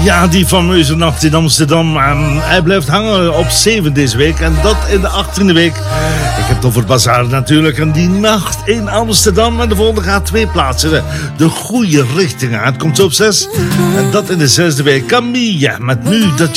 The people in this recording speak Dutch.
Ja, die fameuze nacht in Amsterdam. Hij blijft hangen op 7 deze week. En dat in de 18e week. Ik heb het over Bazaar natuurlijk. En die nacht in Amsterdam. En de volgende gaat 2 plaatsen. De goede richting aan. Het komt zo op 6. En dat in de 6e week. Camille. Met nu dat